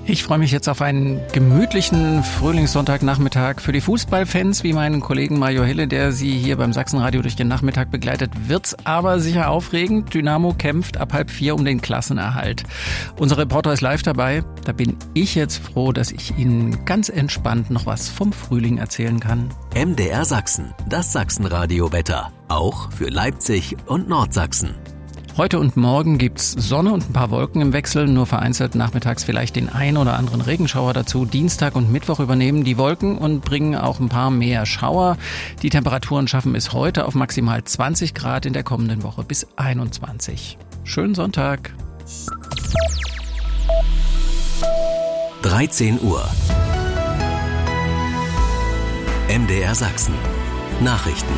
Ich freue mich jetzt auf einen gemütlichen Frühlingssonntagnachmittag. Für die Fußballfans wie meinen Kollegen Mario Hille, der Sie hier beim Sachsenradio durch den Nachmittag begleitet, wird's aber sicher aufregend. Dynamo kämpft ab 3:30 um den Klassenerhalt. Unser Reporter ist live dabei. Da bin ich jetzt froh, dass ich Ihnen ganz entspannt noch was vom Frühling erzählen kann. MDR Sachsen, das Sachsenradio-Wetter. Auch für Leipzig und Nordsachsen. Heute und morgen gibt's Sonne und ein paar Wolken im Wechsel, nur vereinzelt nachmittags vielleicht den ein oder anderen Regenschauer dazu. Dienstag und Mittwoch übernehmen die Wolken und bringen auch ein paar mehr Schauer. Die Temperaturen schaffen es heute auf maximal 20 Grad, in der kommenden Woche bis 21. Schönen Sonntag. 13 Uhr. MDR Sachsen. Nachrichten.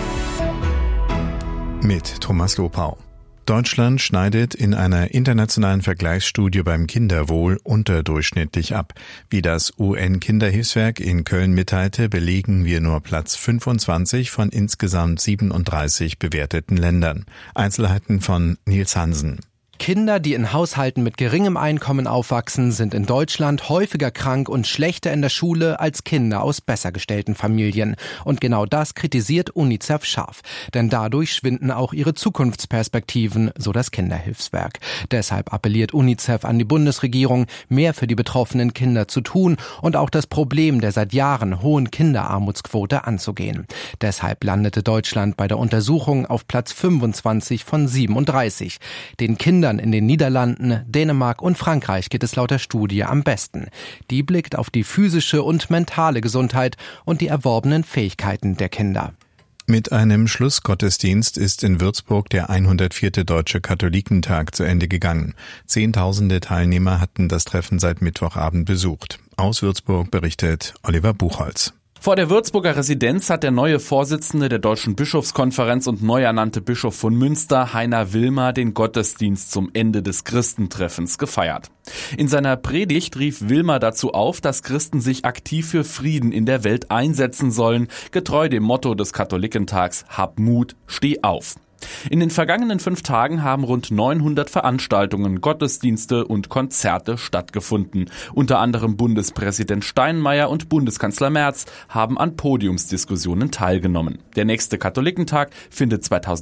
Mit Thomas Lopau. Deutschland schneidet in einer internationalen Vergleichsstudie beim Kinderwohl unterdurchschnittlich ab. Wie das UN-Kinderhilfswerk in Köln mitteilte, belegen wir nur Platz 25 von insgesamt 37 bewerteten Ländern. Einzelheiten von Nils Hansen. Kinder, die in Haushalten mit geringem Einkommen aufwachsen, sind in Deutschland häufiger krank und schlechter in der Schule als Kinder aus besser gestellten Familien. Und genau das kritisiert UNICEF scharf. Denn dadurch schwinden auch ihre Zukunftsperspektiven, so das Kinderhilfswerk. Deshalb appelliert UNICEF an die Bundesregierung, mehr für die betroffenen Kinder zu tun und auch das Problem der seit Jahren hohen Kinderarmutsquote anzugehen. Deshalb landete Deutschland bei der Untersuchung auf Platz 25 von 37. Den Kindern in den Niederlanden, Dänemark und Frankreich geht es laut der Studie am besten. Die blickt auf die physische und mentale Gesundheit und die erworbenen Fähigkeiten der Kinder. Mit einem Schlussgottesdienst ist in Würzburg der 104. Deutsche Katholikentag zu Ende gegangen. Zehntausende Teilnehmer hatten das Treffen seit Mittwochabend besucht. Aus Würzburg berichtet Oliver Buchholz. Vor der Würzburger Residenz hat der neue Vorsitzende der Deutschen Bischofskonferenz und neu ernannte Bischof von Münster, Heiner Wilmer, den Gottesdienst zum Ende des Christentreffens gefeiert. In seiner Predigt rief Wilmer dazu auf, dass Christen sich aktiv für Frieden in der Welt einsetzen sollen, getreu dem Motto des Katholikentags: Hab Mut, steh auf. In den vergangenen 5 Tagen haben rund 900 Veranstaltungen, Gottesdienste und Konzerte stattgefunden. Unter anderem Bundespräsident Steinmeier und Bundeskanzler Merz haben an Podiumsdiskussionen teilgenommen. Der nächste Katholikentag findet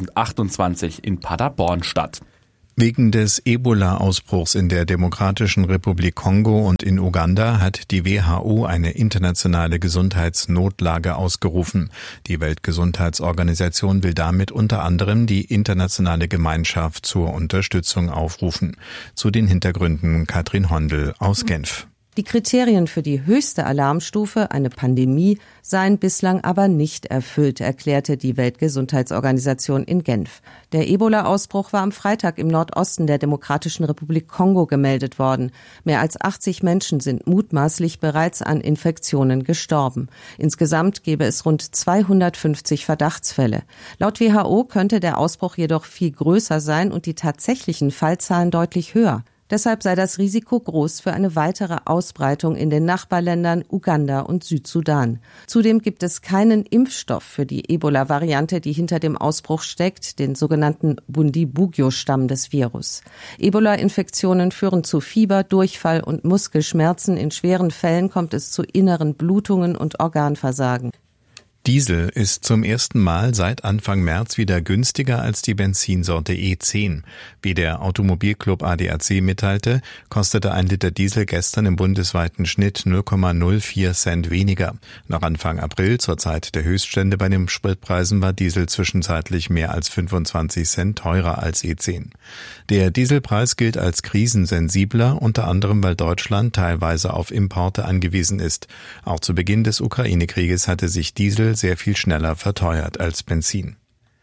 2028 in Paderborn statt. Wegen des Ebola-Ausbruchs in der Demokratischen Republik Kongo und in Uganda hat die WHO eine internationale Gesundheitsnotlage ausgerufen. Die Weltgesundheitsorganisation will damit unter anderem die internationale Gemeinschaft zur Unterstützung aufrufen. Zu den Hintergründen Katrin Hondel aus Genf. Die Kriterien für die höchste Alarmstufe, eine Pandemie, seien bislang aber nicht erfüllt, erklärte die Weltgesundheitsorganisation in Genf. Der Ebola-Ausbruch war am Freitag im Nordosten der Demokratischen Republik Kongo gemeldet worden. Mehr als 80 Menschen sind mutmaßlich bereits an Infektionen gestorben. Insgesamt gäbe es rund 250 Verdachtsfälle. Laut WHO könnte der Ausbruch jedoch viel größer sein und die tatsächlichen Fallzahlen deutlich höher. Deshalb sei das Risiko groß für eine weitere Ausbreitung in den Nachbarländern Uganda und Südsudan. Zudem gibt es keinen Impfstoff für die Ebola-Variante, die hinter dem Ausbruch steckt, den sogenannten Bundibugyo-Stamm des Virus. Ebola-Infektionen führen zu Fieber, Durchfall und Muskelschmerzen. In schweren Fällen kommt es zu inneren Blutungen und Organversagen. Diesel ist zum ersten Mal seit Anfang März wieder günstiger als die Benzinsorte E10. Wie der Automobilclub ADAC mitteilte, kostete ein Liter Diesel gestern im bundesweiten Schnitt 0,04 Cent weniger. Nach Anfang April, zur Zeit der Höchststände bei den Spritpreisen, war Diesel zwischenzeitlich mehr als 25 Cent teurer als E10. Der Dieselpreis gilt als krisensensibler, unter anderem weil Deutschland teilweise auf Importe angewiesen ist. Auch zu Beginn des Ukraine-Krieges hatte sich Diesel sehr viel schneller verteuert als Benzin.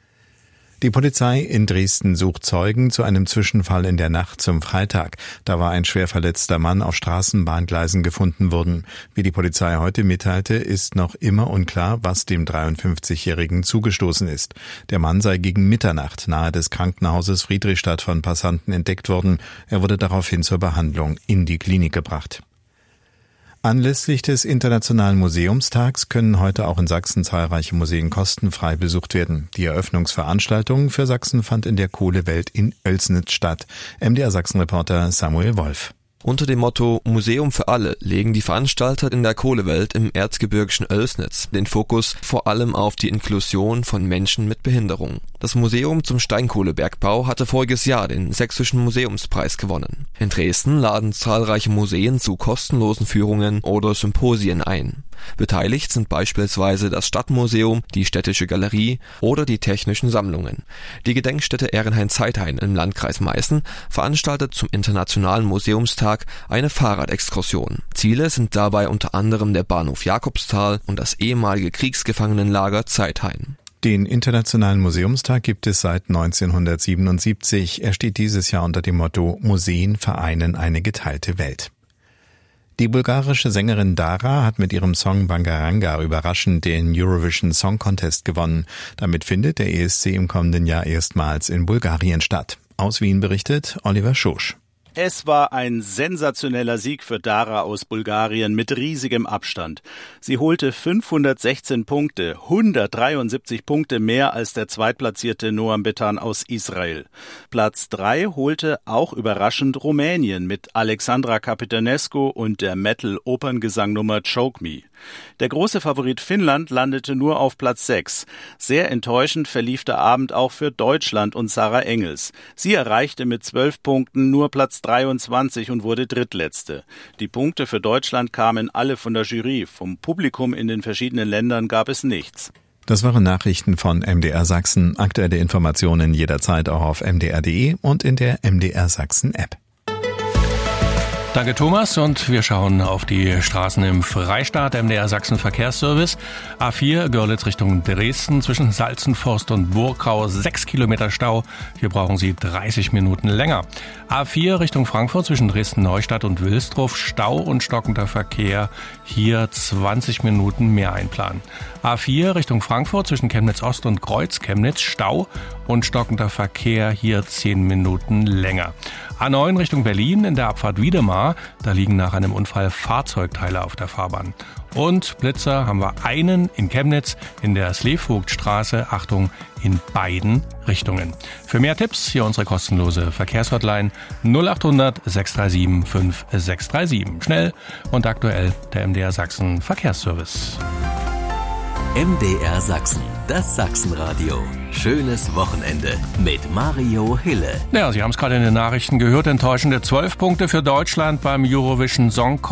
Die Polizei in Dresden sucht Zeugen zu einem Zwischenfall in der Nacht zum Freitag. Da war ein schwer verletzter Mann auf Straßenbahngleisen gefunden worden. Wie die Polizei heute mitteilte, ist noch immer unklar, was dem 53-Jährigen zugestoßen ist. Der Mann sei gegen Mitternacht nahe des Krankenhauses Friedrichstadt von Passanten entdeckt worden. Er wurde daraufhin zur Behandlung in die Klinik gebracht. Anlässlich des Internationalen Museumstags können heute auch in Sachsen zahlreiche Museen kostenfrei besucht werden. Die Eröffnungsveranstaltung für Sachsen fand in der Kohlewelt in Oelsnitz statt. MDR Sachsen-Reporter Samuel Wolf. Unter dem Motto Museum für alle legen die Veranstalter in der Kohlewelt im erzgebirgischen Oelsnitz den Fokus vor allem auf die Inklusion von Menschen mit Behinderung. Das Museum zum Steinkohlebergbau hatte voriges Jahr den Sächsischen Museumspreis gewonnen. In Dresden laden zahlreiche Museen zu kostenlosen Führungen oder Symposien ein. Beteiligt sind beispielsweise das Stadtmuseum, die Städtische Galerie oder die Technischen Sammlungen. Die Gedenkstätte Ehrenhain-Zeithain im Landkreis Meißen veranstaltet zum Internationalen Museumstag eine Fahrradexkursion. Ziele sind dabei unter anderem der Bahnhof Jakobsthal und das ehemalige Kriegsgefangenenlager Zeithain. Den Internationalen Museumstag gibt es seit 1977. Er steht dieses Jahr unter dem Motto Museen vereinen eine geteilte Welt. Die bulgarische Sängerin Dara hat mit ihrem Song Bangaranga überraschend den Eurovision Song Contest gewonnen. Damit findet der ESC im kommenden Jahr erstmals in Bulgarien statt. Aus Wien berichtet Oliver Schosch. Es war ein sensationeller Sieg für Dara aus Bulgarien mit riesigem Abstand. Sie holte 516 Punkte, 173 Punkte mehr als der zweitplatzierte Noam Betan aus Israel. Platz 3 holte auch überraschend Rumänien mit Alexandra Capitanescu und der Metal-Operngesangnummer Choke Me. Der große Favorit Finnland landete nur auf Platz 6. Sehr enttäuschend verlief der Abend auch für Deutschland und Sarah Engels. Sie erreichte mit 12 Punkten nur Platz 23 und wurde Drittletzte. Die Punkte für Deutschland kamen alle von der Jury. Vom Publikum in den verschiedenen Ländern gab es nichts. Das waren Nachrichten von MDR Sachsen. Aktuelle Informationen jederzeit auch auf mdr.de und in der MDR Sachsen App. Danke Thomas und wir schauen auf die Straßen im Freistaat. MDR Sachsen Verkehrsservice. A4 Görlitz Richtung Dresden zwischen Salzenforst und Burgau 6 Kilometer Stau. Hier brauchen Sie 30 Minuten länger. A4 Richtung Frankfurt zwischen Dresden-Neustadt und Wilsdruff Stau und stockender Verkehr. Hier 20 Minuten mehr einplanen. A4 Richtung Frankfurt zwischen Chemnitz Ost und Kreuz-Chemnitz Stau und stockender Verkehr. Hier 10 Minuten länger. A9 Richtung Berlin in der Abfahrt Wiedemar, da liegen nach einem Unfall Fahrzeugteile auf der Fahrbahn. Und Blitzer haben wir einen in Chemnitz in der Sleevogtstraße, Achtung, in beiden Richtungen. Für mehr Tipps hier unsere kostenlose Verkehrshotline 0800 637 5637. Schnell und aktuell der MDR Sachsen Verkehrsservice. MDR Sachsen, das Sachsenradio. Schönes Wochenende mit Mario Hille. Ja, Sie haben es gerade in den Nachrichten gehört. Enttäuschende 12 Punkte für Deutschland beim Eurovision Song Contest.